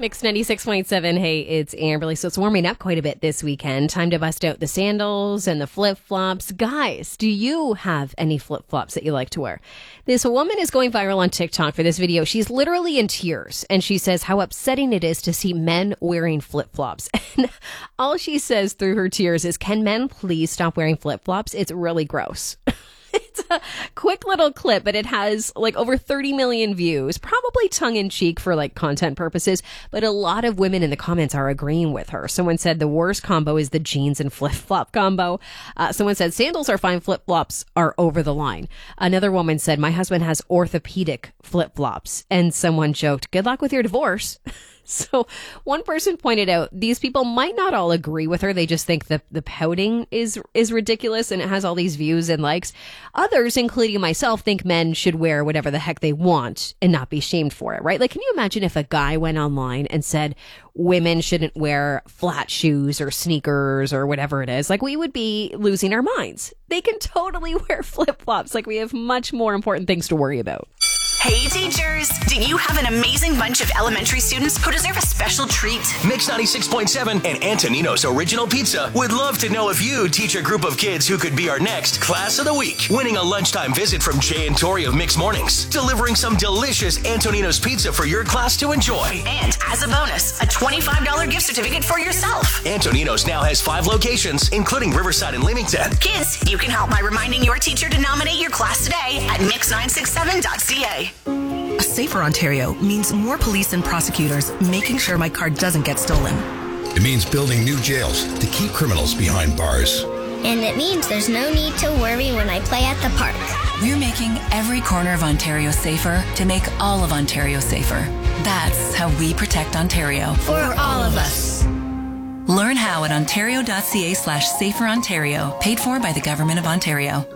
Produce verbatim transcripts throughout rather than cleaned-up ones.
Mix ninety-six point seven. Hey, it's Amberly. So it's warming up quite a bit this weekend. Time to bust out the sandals and the flip-flops. Guys, do you have any flip-flops that you like to wear? This woman is going viral on TikTok for this video. She's literally in tears, and she says how upsetting it is to see men wearing flip-flops. And all she says through her tears is, can men please stop wearing flip-flops? It's really gross. It's a quick little clip, but it has like over thirty million views, probably tongue in cheek for like content purposes. But a lot of women in the comments are agreeing with her. Someone said the worst combo is the jeans and flip flop combo. Uh, someone said sandals are fine. Flip flops are over the line. Another woman said my husband has orthopedic flip flops. And someone joked, good luck with your divorce. So one person pointed out these people might not all agree with her. They just think the, the pouting is is ridiculous and it has all these views and likes. Others, including myself, think men should wear whatever the heck they want and not be shamed for it, right? Like, can you imagine if a guy went online and said women shouldn't wear flat shoes or sneakers or whatever it is? Like, we would be losing our minds. They can totally wear flip-flops. Like, we have much more important things to worry about. Hey teachers, do you have an amazing bunch of elementary students who deserve a special treat? Mix ninety-six point seven and Antonino's Original Pizza would love to know if you teach a group of kids who could be our next Class of the Week. Winning a lunchtime visit from Jay and Tori of Mix Mornings. Delivering some delicious Antonino's Pizza for your class to enjoy. And as a bonus, a twenty-five dollars gift certificate for yourself. Antonino's now has five locations, including Riverside and Leamington. Kids, you can help by reminding your teacher to nominate your class today at mix nine six seven dot c a. A safer Ontario means more police and prosecutors making sure my car doesn't get stolen. It means building new jails to keep criminals behind bars. And it means there's no need to worry when I play at the park. We're making every corner of Ontario safer to make all of Ontario safer. That's how we protect Ontario. For all of us. Learn how at ontario.ca slash safer Ontario. Paid for by the Government of Ontario.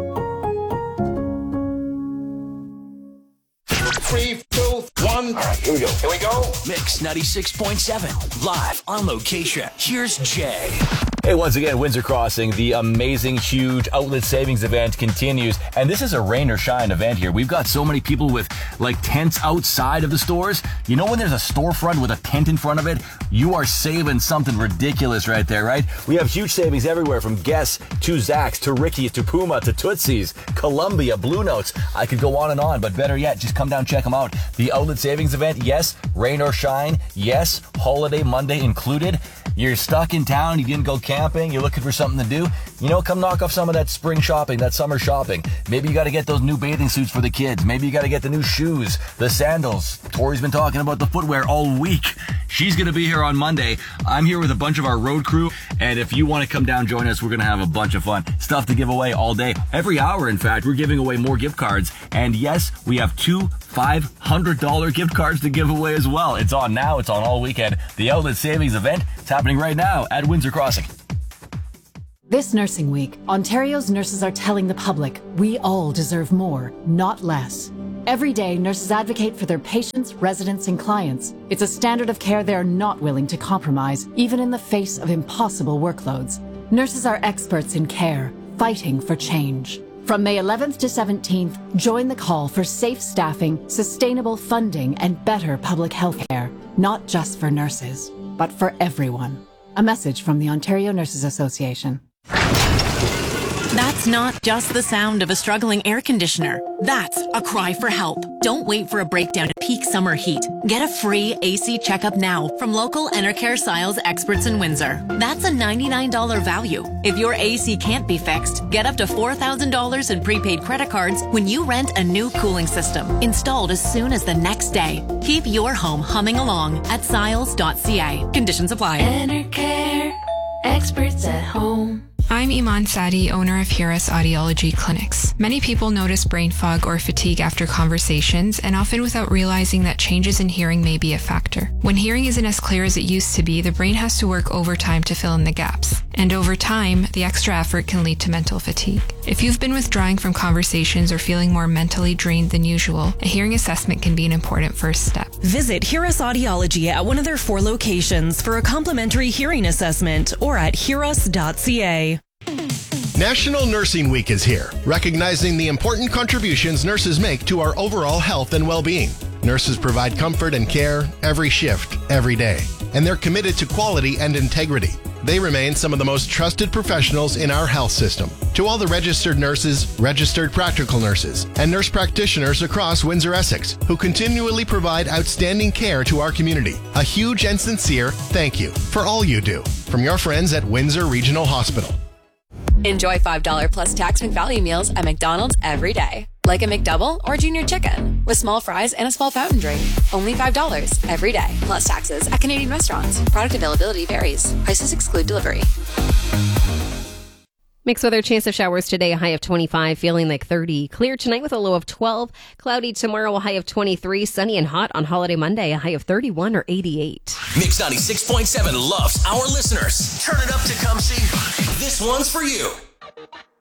Three, two, one. All right, here we go. Here we go. Mix ninety-six point seven, live on location. Here's Jay. Hey, once again, Windsor Crossing, the amazing, huge outlet savings event continues. And this is a rain or shine event here. We've got so many people with like tents outside of the stores. You know when there's a storefront with a tent in front of it? You are saving something ridiculous right there, right? We have huge savings everywhere from Guess to Zach's to Ricky's to Puma to Tootsie's, Columbia, Blue Notes. I could go on and on, but better yet, just come down, check them out. The outlet savings event, yes. Rain or shine, yes. Holiday Monday included. You're stuck in town, you didn't go camping, you're looking for something to do, you know, come knock off some of that spring shopping, that summer shopping. Maybe you got to get those new bathing suits for the kids. Maybe you got to get the new shoes, the sandals. Tori's been talking about the footwear all week. She's going to be here on Monday. I'm here with a bunch of our road crew, and if you want to come down, join us. We're going to have a bunch of fun. Stuff to give away all day. Every hour, in fact, we're giving away more gift cards. And yes, we have two five hundred dollars gift cards to give away as well. It's on now. It's on all weekend. The Outlet Savings event, it's happening right now at Windsor Crossing. This Nursing Week, Ontario's nurses are telling the public we all deserve more, not less. Every day, nurses advocate for their patients, residents, and clients. It's a standard of care they're not willing to compromise, even in the face of impossible workloads. Nurses are experts in care, fighting for change. From May eleventh to seventeenth, join the call for safe staffing, sustainable funding, and better public health care. Not just for nurses, but for everyone. A message from the Ontario Nurses Association. That's not just the sound of a struggling air conditioner. That's a cry for help. Don't wait for a breakdown to peak summer heat. Get a free A C checkup now from local Enercare Siles experts in Windsor. That's a ninety-nine dollars value. If your A C can't be fixed, get up to four thousand dollars in prepaid credit cards when you rent a new cooling system, installed as soon as the next day. Keep your home humming along at siles dot c a. Conditions apply. Enercare, experts at home. I'm Iman Sadi, owner of Hiras Audiology Clinics. Many people notice brain fog or fatigue after conversations, and often without realizing that changes in hearing may be a factor. When hearing isn't as clear as it used to be, the brain has to work overtime to fill in the gaps. And over time, the extra effort can lead to mental fatigue. If you've been withdrawing from conversations or feeling more mentally drained than usual, a hearing assessment can be an important first step. Visit Hiras Audiology at one of their four locations for a complimentary hearing assessment or at hiras dot c a. National Nursing Week is here, recognizing the important contributions nurses make to our overall health and well-being. Nurses provide comfort and care every shift, every day, and they're committed to quality and integrity. They remain some of the most trusted professionals in our health system. To all the registered nurses, registered practical nurses, and nurse practitioners across Windsor-Essex who continually provide outstanding care to our community, a huge and sincere thank you for all you do. From your friends at Windsor Regional Hospital. Enjoy five dollars plus tax McValue meals at McDonald's every day. Like a McDouble or Junior Chicken with small fries and a small fountain drink. Only five dollars every day, plus taxes at Canadian restaurants. Product availability varies. Prices exclude delivery. Mixed weather, chance of showers today, a high of twenty-five, feeling like thirty. Clear tonight with a low of twelve. Cloudy tomorrow, a high of twenty-three. Sunny and hot on holiday Monday, a high of thirty-one or eighty-eight. Mix ninety-six point seven loves our listeners. Turn it up to come see. This one's for you.